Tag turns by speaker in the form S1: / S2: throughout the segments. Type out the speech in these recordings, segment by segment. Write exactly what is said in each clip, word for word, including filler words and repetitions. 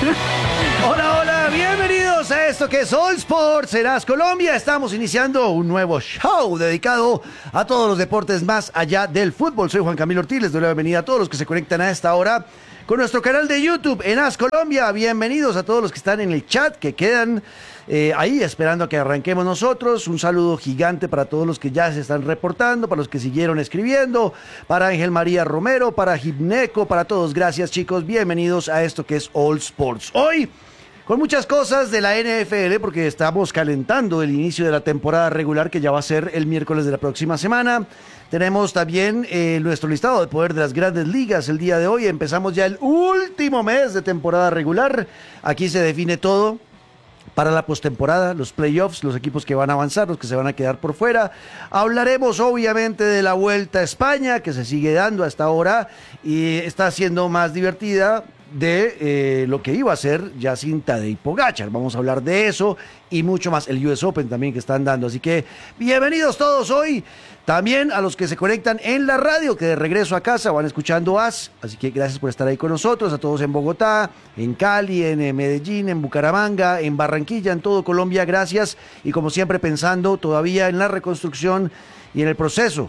S1: Hola, hola, bienvenidos a esto que es All Sports en As Colombia. Estamos iniciando un nuevo show dedicado a todos los deportes más allá del fútbol. Soy Juan Camilo Ortiz, les doy la bienvenida a todos los que se conectan a esta hora con nuestro canal de YouTube en As Colombia. Bienvenidos a todos los que están en el chat, que quedan eh, ahí esperando a que arranquemos nosotros. Un saludo gigante para todos los que ya se están reportando, para los que siguieron escribiendo, para Ángel María Romero, para Gimneco, para todos. Gracias, chicos. Bienvenidos a esto que es All Sports. Hoy, con muchas cosas de la N F L, porque estamos calentando el inicio de la temporada regular, que ya va a ser el miércoles de la próxima semana. Tenemos también eh, nuestro listado de poder de las grandes ligas el día de hoy. Empezamos ya el último mes de temporada regular. Aquí se define todo para la postemporada, los playoffs, los equipos que van a avanzar, los que se van a quedar por fuera. Hablaremos obviamente de la Vuelta a España, que se sigue dando hasta ahora y está siendo más divertida de eh, lo que iba a ser ya sin Tadej Pogačar. Vamos a hablar de eso y mucho más. El U S Open también que están dando. Así que bienvenidos todos hoy. También a los que se conectan en la radio, que de regreso a casa van escuchando As. Así que gracias por estar ahí con nosotros. A todos en Bogotá, en Cali, en Medellín, en Bucaramanga, en Barranquilla, en todo Colombia. Gracias. Y como siempre pensando todavía en la reconstrucción y en el proceso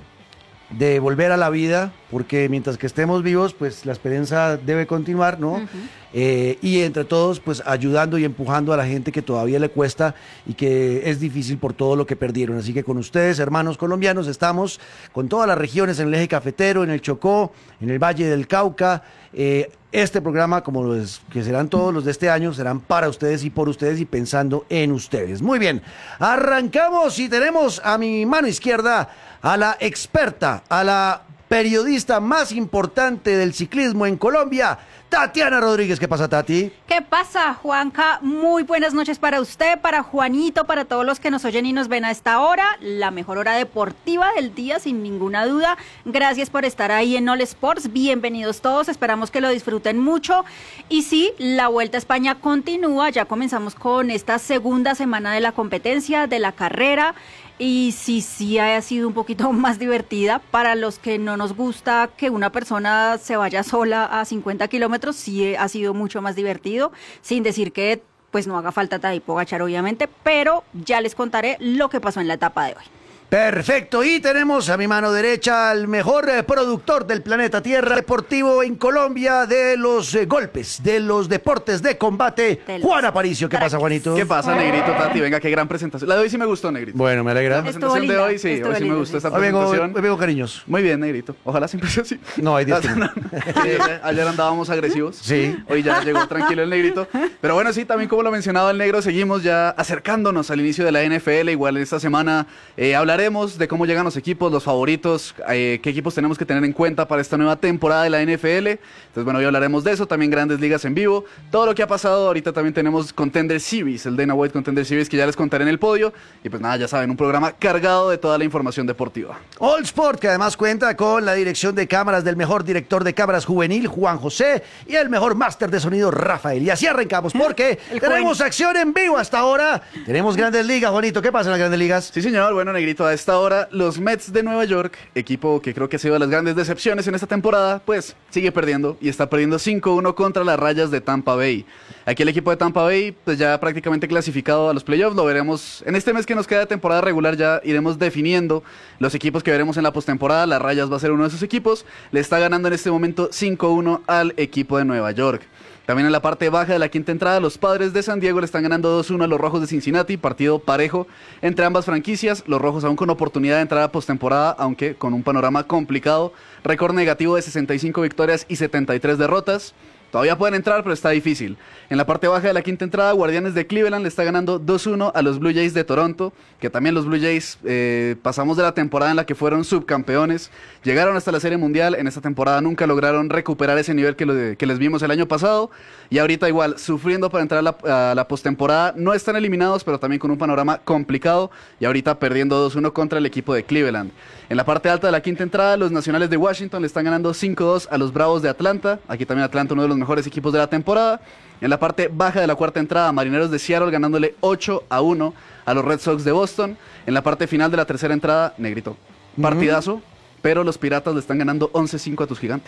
S1: de volver a la vida, porque mientras que estemos vivos, pues la esperanza debe continuar, ¿no? Uh-huh. Eh, y entre todos, pues ayudando y empujando a la gente que todavía le cuesta y que es difícil por todo lo que perdieron. Así que con ustedes, hermanos colombianos, estamos con todas las regiones en el eje cafetero, en el Chocó, en el Valle del Cauca. Eh, este programa, como los que serán todos los de este año, serán para ustedes y por ustedes y pensando en ustedes. Muy bien, arrancamos y tenemos a mi mano izquierda a la experta, a la periodista más importante del ciclismo en Colombia, Tatiana Rodríguez. ¿Qué pasa, Tati?
S2: ¿Qué pasa, Juanca? Muy buenas noches para usted, para Juanito, para todos los que nos oyen y nos ven a esta hora, la mejor hora deportiva del día, sin ninguna duda. Gracias por estar ahí en All Sports, bienvenidos todos, esperamos que lo disfruten mucho. Y sí, la Vuelta a España continúa, ya comenzamos con esta segunda semana de la competencia, de la carrera. Y sí, sí ha sido un poquito más divertida. Para los que no nos gusta que una persona se vaya sola a cincuenta kilómetros, sí ha sido mucho más divertido, sin decir que pues no haga falta Tadej Pogačar obviamente, pero ya les contaré lo que pasó en la etapa de hoy.
S1: Perfecto, y tenemos a mi mano derecha al mejor eh, productor del planeta Tierra deportivo en Colombia de los eh, golpes, de los deportes de combate, de Juan Aparicio. ¿Qué pasa, Juanito?
S3: ¿Qué pasa, Negrito, Tati? Venga, qué gran presentación. La de hoy sí me gustó, Negrito.
S1: Bueno, me alegra.
S3: La presentación
S2: linda,
S3: de hoy, sí, hoy sí
S2: linda,
S3: me gustó
S2: sí.
S3: esta
S1: Hoy vengo,
S3: presentación.
S1: hoy vengo cariñoso.
S3: Muy bien, Negrito. Ojalá siempre sea así.
S1: No, hay días que no.
S3: Sí, ayer andábamos agresivos.
S1: Sí.
S3: Hoy ya llegó tranquilo el Negrito. Pero bueno, sí, también como lo mencionaba el Negro, seguimos ya acercándonos al inicio de la N F L. Igual esta semana eh, hablaremos de cómo llegan los equipos, los favoritos, eh, qué equipos tenemos que tener en cuenta para esta nueva temporada de la N F L. Entonces, bueno, hoy hablaremos de eso, también grandes ligas en vivo, todo lo que ha pasado. Ahorita también tenemos Contender Series, el Dana White Contender Series, que ya les contaré en el podio. Y pues nada, ya saben, un programa cargado de toda la información deportiva.
S1: All Sport, que además cuenta con la dirección de cámaras del mejor director de cámaras juvenil, Juan José, y el mejor máster de sonido, Rafael. Y así arrancamos, porque tenemos acción en vivo hasta ahora. Tenemos grandes ligas, Juanito. ¿Qué pasa en las grandes ligas?
S3: Sí, señor. Bueno, Negrito, a esta hora, los Mets de Nueva York, equipo que creo que ha sido de las grandes decepciones en esta temporada, pues sigue perdiendo y está perdiendo cinco uno contra las Rayas de Tampa Bay. Aquí el equipo de Tampa Bay, pues ya prácticamente clasificado a los playoffs, lo veremos en este mes que nos queda de temporada regular. Ya iremos definiendo los equipos que veremos en la postemporada. Las Rayas va a ser uno de esos equipos. Le está ganando en este momento cinco uno al equipo de Nueva York. También en la parte baja de la quinta entrada, los Padres de San Diego le están ganando dos uno a los Rojos de Cincinnati, partido parejo entre ambas franquicias. Los Rojos aún con oportunidad de entrar a postemporada, aunque con un panorama complicado. Récord negativo de sesenta y cinco victorias y setenta y tres derrotas. Todavía pueden entrar, pero está difícil. En la parte baja de la quinta entrada, Guardianes de Cleveland le está ganando dos uno a los Blue Jays de Toronto, que también los Blue Jays eh, pasamos de la temporada en la que fueron subcampeones, llegaron hasta la Serie Mundial, en esta temporada nunca lograron recuperar ese nivel que, lo de, que les vimos el año pasado, y ahorita igual, sufriendo para entrar a la, a la postemporada. No están eliminados, pero también con un panorama complicado, y ahorita perdiendo dos uno contra el equipo de Cleveland. En la parte alta de la quinta entrada, los Nacionales de Washington le están ganando cinco dos a los Bravos de Atlanta, aquí también Atlanta, uno de los mejores equipos de la temporada. En la parte baja de la cuarta entrada, Marineros de Seattle ganándole ocho a uno a los Red Sox de Boston. En la parte final de la tercera entrada, Negrito, partidazo, uh-huh. pero los Piratas le están ganando once cinco a tus Gigantes.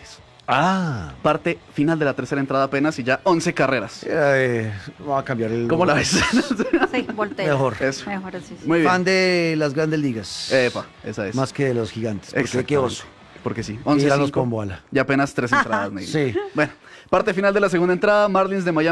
S1: Ah.
S3: Parte final de la tercera entrada apenas y ya once carreras.
S1: Eh, vamos a cambiar el...
S3: ¿Cómo la ves?
S2: Sí, volteo.
S1: Mejor.
S3: Eso.
S2: Mejor, sí, sí.
S3: Muy bien.
S1: Fan de las grandes ligas.
S3: Epa, esa es.
S1: Más que de los gigantes. Porque
S3: Exactamente.
S1: qué oso.
S3: Porque sí.
S1: Tíralo
S3: once cinco
S1: con bola.
S3: y apenas tres entradas. Ney.
S1: Sí.
S3: Bueno, parte final de la segunda entrada, Marlins de Miami